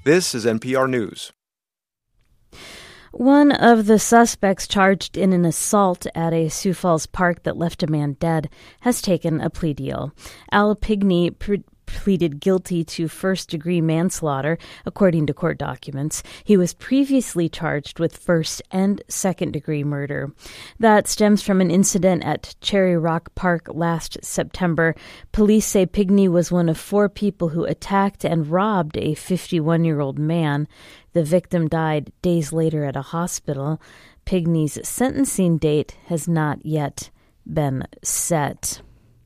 This is NPR News. One of the suspects charged in an assault at a Sioux Falls park that left a man dead has taken a plea deal. Al Pigney pleaded guilty to first-degree manslaughter, according to court documents. He was previously charged with first- and second-degree murder. That stems from an incident at Cherry Rock Park last September. Police say Pigney was one of 4 people who attacked and robbed a 51-year-old man. The victim died days later at a hospital. Pigney's sentencing date has not yet been set.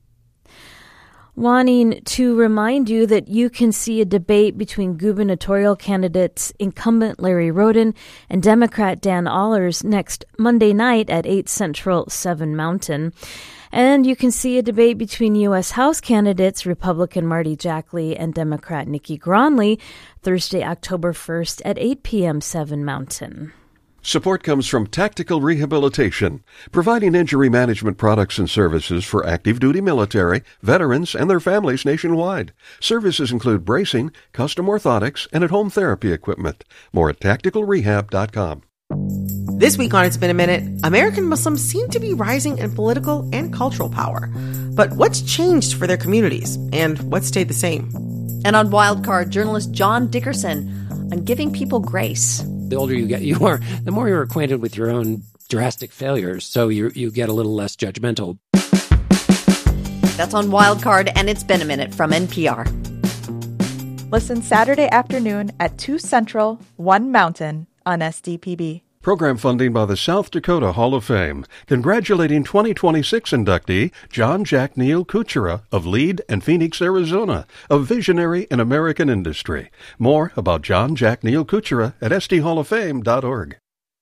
Wanting to remind you that you can see a debate between gubernatorial candidates incumbent Larry Roden and Democrat Dan Allers next Monday night at 8 Central, 7 Mountain. And you can see a debate between U.S. House candidates Republican Marty Jackley and Democrat Nikki Gronley Thursday, October 1st at 8 p.m. 7 Mountain. Support comes from Tactical Rehabilitation, providing injury management products and services for active duty military, veterans, and their families nationwide. Services include bracing, custom orthotics, and at-home therapy equipment. More at tacticalrehab.com. This week on It's Been a Minute, American Muslims seem to be rising in political and cultural power. But what's changed for their communities, and what stayed the same? And on Wildcard, journalist John Dickerson on giving people grace. The older you get, the more you're acquainted with your own drastic failures, so you get a little less judgmental. That's on Wildcard, and It's Been a Minute from NPR. Listen Saturday afternoon at 2 Central, 1 Mountain on SDPB. Program funding by the South Dakota Hall of Fame, congratulating 2026 inductee John Jack Neal Kuchera of Lead and Phoenix, Arizona, a visionary in American industry. More about John Jack Neal Kuchera at sdhalloffame.org.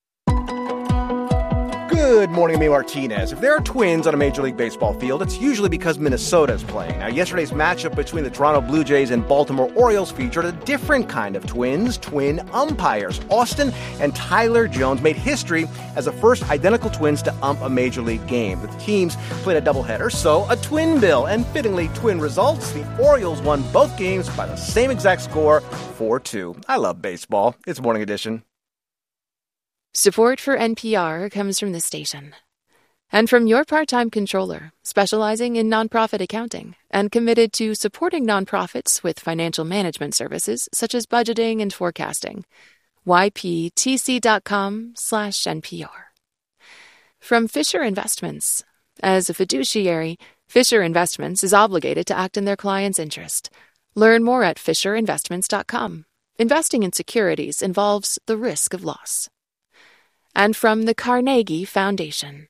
Good morning, I'm Martinez. If there are twins on a Major League Baseball field, it's usually because Minnesota is playing. Now, yesterday's matchup between the Toronto Blue Jays and Baltimore Orioles featured a different kind of twins, twin umpires. Austin and Tyler Jones made history as the first identical twins to ump a Major League game. The teams played a doubleheader, so a twin bill, and fittingly twin results. The Orioles won both games by the same exact score, 4-2. I love baseball. It's Morning Edition. Support for NPR comes from this station and from your part-time controller, specializing in nonprofit accounting and committed to supporting nonprofits with financial management services such as budgeting and forecasting. yptc.com/NPR. From Fisher Investments. As a fiduciary, Fisher Investments is obligated to act in their client's interest. Learn more at fisherinvestments.com. Investing in securities involves the risk of loss. And from the Carnegie Foundation.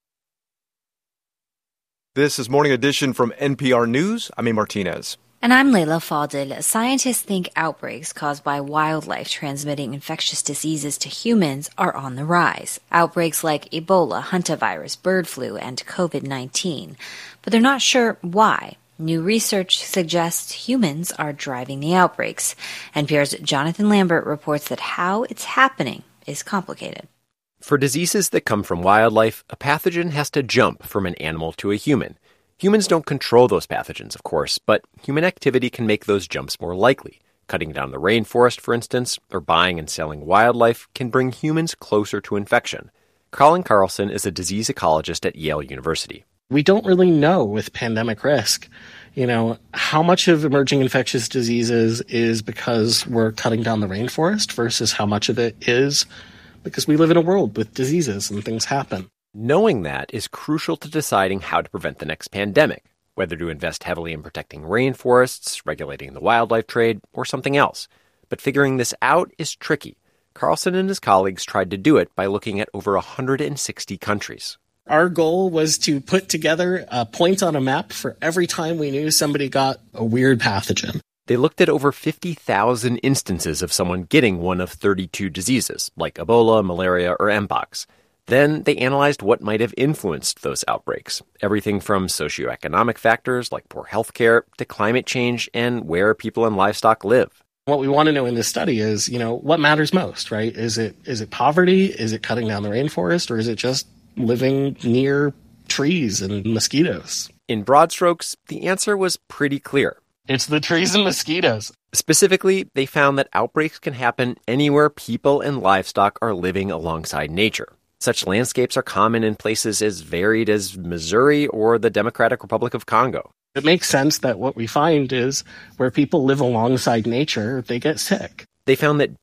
This is Morning Edition from NPR News. I'm A. Martinez. And I'm Leila Fadil. Scientists think outbreaks caused by wildlife transmitting infectious diseases to humans are on the rise. Outbreaks like Ebola, hantavirus, bird flu, and COVID-19. But they're not sure why. New research suggests humans are driving the outbreaks. NPR's Jonathan Lambert reports that how it's happening is complicated. For diseases that come from wildlife, a pathogen has to jump from an animal to a human. Humans don't control those pathogens, of course, but human activity can make those jumps more likely. Cutting down the rainforest, for instance, or buying and selling wildlife can bring humans closer to infection. Colin Carlson is a disease ecologist at Yale University. We don't really know with pandemic risk, how much of emerging infectious diseases is because we're cutting down the rainforest versus how much of it is because we live in a world with diseases and things happen. Knowing that is crucial to deciding how to prevent the next pandemic, whether to invest heavily in protecting rainforests, regulating the wildlife trade, or something else. But figuring this out is tricky. Carlson and his colleagues tried to do it by looking at over 160 countries. Our goal was to put together a point on a map for every time we knew somebody got a weird pathogen. They looked at over 50,000 instances of someone getting one of 32 diseases, like Ebola, malaria, or Mpox. Then they analyzed what might have influenced those outbreaks, everything from socioeconomic factors like poor health care to climate change and where people and livestock live. What we want to know in this study is, what matters most, right? Is it poverty? Is it cutting down the rainforest? Or is it just living near trees and mosquitoes? In broad strokes, the answer was pretty clear. It's the trees and mosquitoes. Specifically, they found that outbreaks can happen anywhere people and livestock are living alongside nature. Such landscapes are common in places as varied as Missouri or the Democratic Republic of Congo. It makes sense that what we find is where people live alongside nature, they get sick. They found that